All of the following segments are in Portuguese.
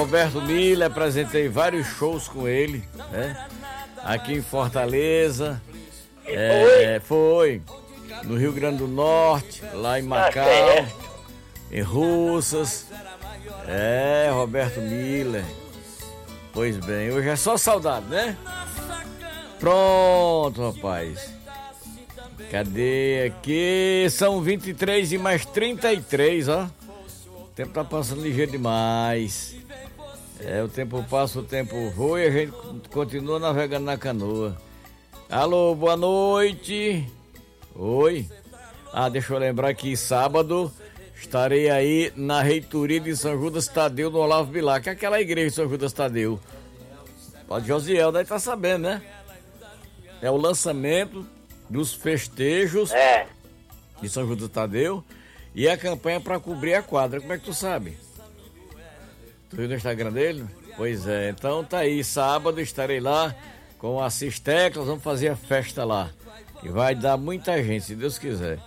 Roberto Miller, apresentei vários shows com ele, né? Aqui em Fortaleza. Foi. No Rio Grande do Norte, lá em Macau, em Russas. Roberto Miller. Pois bem, hoje é só saudade, né? Pronto, rapaz. Cadê aqui? São 23 e mais 33, ó. O tempo tá passando ligeiro demais. O tempo passa, o tempo voa e a gente continua navegando na canoa. Alô, boa noite. Oi. Deixa eu lembrar que sábado estarei aí na reitoria de São Judas Tadeu, no Olavo Bilac, que é aquela igreja de São Judas Tadeu. Pode Josiel, daí tá sabendo, né? É o lançamento dos festejos de São Judas Tadeu e a campanha para cobrir a quadra. Como é que tu sabe? Tu viu no Instagram dele? Pois é, então tá aí, sábado estarei lá com a Cisteclas, vamos fazer a festa lá. E vai dar muita gente, se Deus quiser.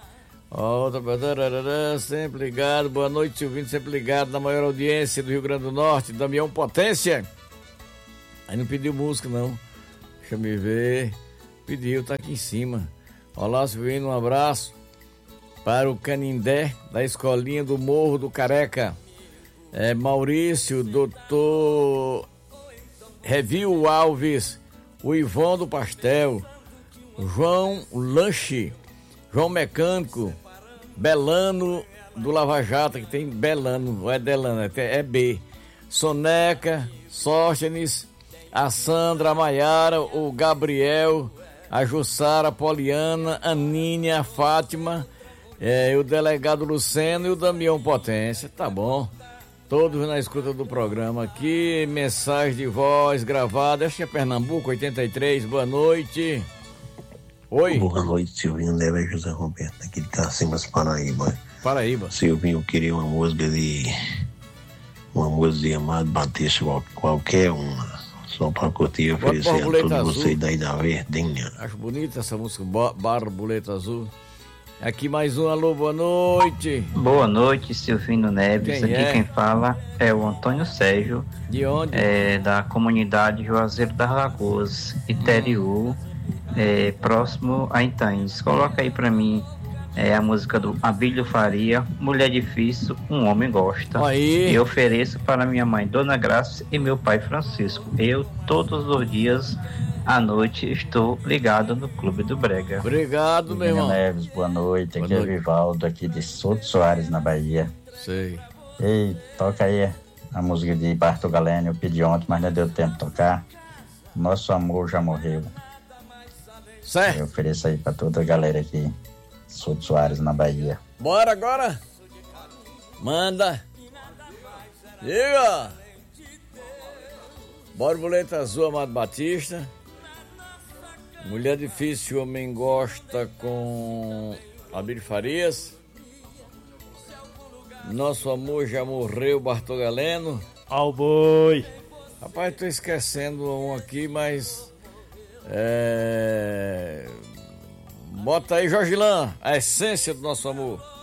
Sempre ligado, boa noite, Silvino, sempre ligado na maior audiência do Rio Grande do Norte, Damião Potência. Aí não pediu música não, deixa eu me ver, pediu, tá aqui em cima. Olá, Silvino, um abraço para o Canindé da Escolinha do Morro do Careca. Maurício, doutor Revil Alves, o Ivon do Pastel, João Lanche, João Mecânico, Belano do Lava Jato, que tem Belano, não é Delano, é B, Soneca, Sóstenes, a Sandra, a Maiara, o Gabriel, a Jussara, a Poliana, a Aninha, a Fátima, o delegado Luceno e o Damião Potência, tá bom. Todos na escuta do programa aqui, mensagem de voz gravada, acho que é Pernambuco, 83, boa noite. Oi. Boa noite, Silvinho, Neva e José Roberto, aqui de Cacimbas, Paraíba. Silvinho, eu queria uma música de Amado Batista, qualquer uma, só pra curtir e oferecer a todos vocês daí da Verdinha. Acho bonita essa música, Borboleta Azul. Aqui mais um, alô, boa noite. Boa noite, Silvino Neves. Quem fala é o Antônio Sérgio. De onde? Da comunidade Juazeiro das Lagoas, Iteriú, próximo a Intães. Coloca aí pra mim a música do Abílio Faria, Mulher Difícil, Um Homem Gosta. Aí. E ofereço para minha mãe, Dona Graça, e meu pai, Francisco. Eu, todos os dias à noite, estou ligado no Clube do Brega. Obrigado, meu irmão. Neves, boa noite. Aqui é Vivaldo, aqui de Souto Soares, na Bahia. Sei. Ei, toca aí a música de Bartol Galeno. Eu pedi ontem, mas não deu tempo de tocar. Nosso Amor Já Morreu. Certo. Eu ofereço aí pra toda a galera aqui, Souto Soares, na Bahia. Bora agora. Manda. Diga. Borboleta Azul, Amado Batista. Mulher Difícil, Homem Gosta, com Abílio Farias. Nosso Amor Já Morreu, Bartol Galeno. Ao boi. Rapaz, tô esquecendo um aqui, mas bota aí, Jorgilan, a essência do nosso amor.